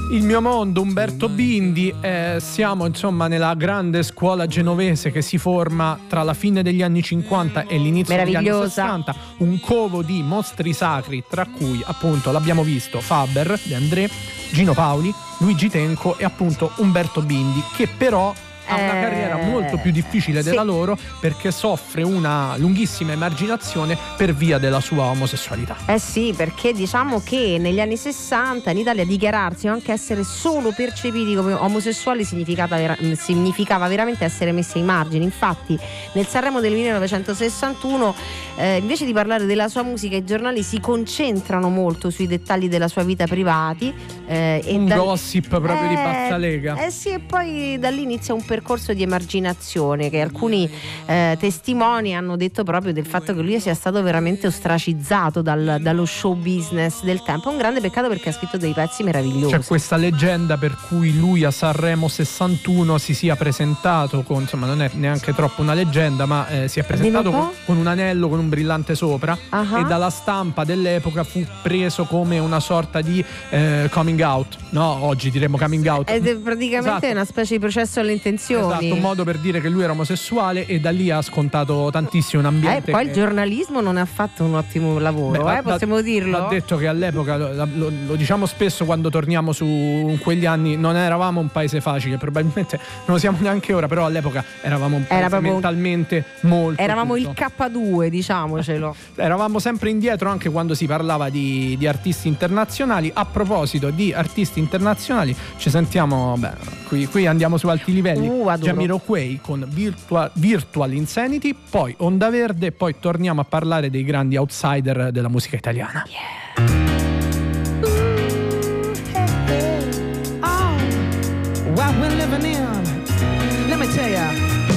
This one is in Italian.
Il mio mondo, Umberto Bindi. Siamo insomma nella grande scuola genovese che si forma tra la fine degli anni 50 e l'inizio degli anni 60, un covo di mostri sacri, tra cui appunto l'abbiamo visto Faber, De André, Gino Paoli, Luigi Tenco e appunto Umberto Bindi, che però ha una carriera molto più difficile della loro, perché soffre una lunghissima emarginazione per via della sua omosessualità. Sì, perché diciamo che negli anni 60 in Italia dichiararsi o anche essere solo percepiti come omosessuali significava veramente essere messi ai margini. Infatti nel Sanremo del 1961 invece di parlare della sua musica, i giornali si concentrano molto sui dettagli della sua vita privati, gossip proprio di bassa lega. Sì, e poi da lì inizia un percorso di emarginazione che alcuni testimoni hanno detto proprio del fatto che lui sia stato veramente ostracizzato dallo show business del tempo. È un grande peccato, perché ha scritto dei pezzi meravigliosi. C'è questa leggenda per cui lui a Sanremo 61 si sia presentato con, insomma non è neanche troppo una leggenda, ma si è presentato con un anello con un brillante sopra, e dalla stampa dell'epoca fu preso come una sorta di coming out, no? Oggi diremmo coming out. Ed praticamente è una specie di processo alle intenzioni. Esatto, un modo per dire che lui era omosessuale, e da lì ha scontato tantissimo un ambiente. Poi il giornalismo non ha fatto un ottimo lavoro, possiamo dirlo. Va detto che all'epoca, lo diciamo spesso quando torniamo su quegli anni, non eravamo un paese facile, probabilmente non lo siamo neanche ora, però all'epoca eravamo un paese mentalmente molto. Eravamo il K2, diciamocelo. Eravamo sempre indietro anche quando si parlava di artisti internazionali. A proposito di artisti internazionali, ci sentiamo, qui andiamo su alti livelli. Jamiroquai con Virtual Insanity, poi Onda Verde, poi torniamo a parlare dei grandi outsider della musica italiana. What we're living in